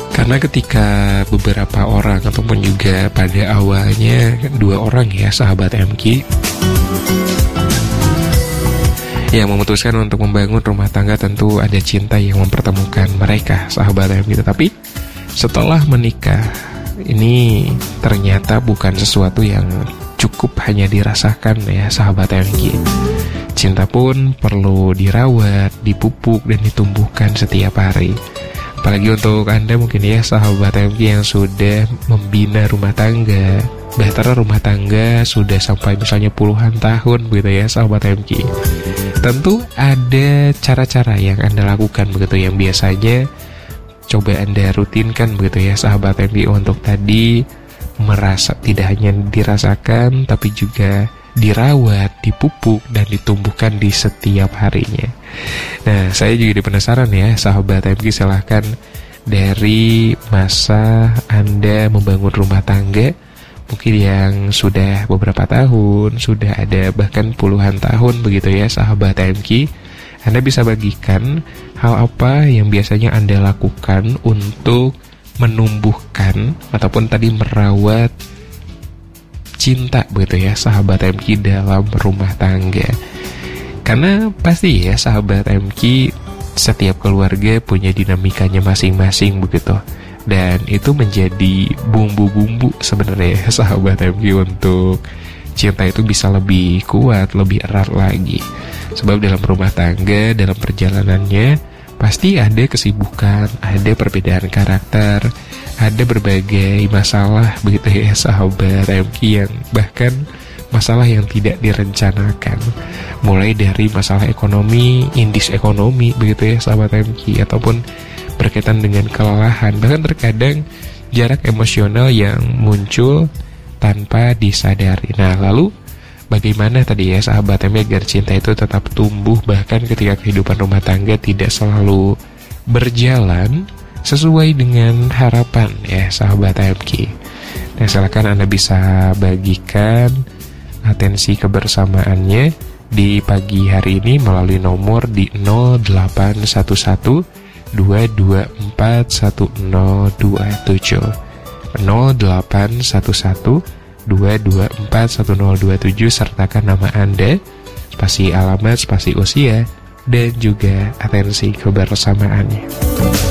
Karena ketika beberapa orang ataupun juga pada awalnya 2 orang ya sahabat MQ yang memutuskan untuk membangun rumah tangga, tentu ada cinta yang mempertemukan mereka sahabat MQ. Tetapi setelah menikah ini ternyata bukan sesuatu yang cukup hanya dirasakan ya sahabat MQ. Cinta pun perlu dirawat, dipupuk, dan ditumbuhkan setiap hari. Apalagi untuk Anda mungkin ya sahabat MQ yang sudah membina rumah tangga, bahkan rumah tangga sudah sampai misalnya puluhan tahun begitu ya sahabat MQ. Tentu ada cara-cara yang Anda lakukan begitu yang biasanya coba Anda rutinkan begitu ya sahabat MQ untuk tadi merasa tidak hanya dirasakan tapi juga dirawat, dipupuk, dan ditumbuhkan di setiap harinya. Nah, saya juga penasaran ya sahabat MQ, silahkan dari masa Anda membangun rumah tangga, mungkin yang sudah beberapa tahun, sudah ada bahkan puluhan tahun begitu ya sahabat MQ, Anda bisa bagikan hal apa yang biasanya Anda lakukan untuk menumbuhkan ataupun tadi merawat cinta begitu ya sahabat MQ dalam rumah tangga. Karena pasti ya sahabat MQ, setiap keluarga punya dinamikanya masing-masing begitu. Dan itu menjadi bumbu-bumbu sebenarnya ya sahabat MQ untuk cinta itu bisa lebih kuat, lebih erat lagi. Sebab dalam rumah tangga, dalam perjalanannya pasti ada kesibukan, ada perbedaan karakter, ada berbagai masalah begitu ya sahabat MQ, yang bahkan masalah yang tidak direncanakan. Mulai dari masalah ekonomi, indis ekonomi begitu ya sahabat MQ, ataupun berkaitan dengan kelelahan, bahkan terkadang jarak emosional yang muncul tanpa disadari. Nah, lalu bagaimana tadi ya sahabat MQ agar cinta itu tetap tumbuh bahkan ketika kehidupan rumah tangga tidak selalu berjalan sesuai dengan harapan ya sahabat MQ. Nah, silakan Anda bisa bagikan atensi kebersamaannya di pagi hari ini melalui nomor di 0811 224 1027 0811 224 1027, sertakan nama Anda, spasi alamat, spasi usia, dan juga atensi kebersamaannya.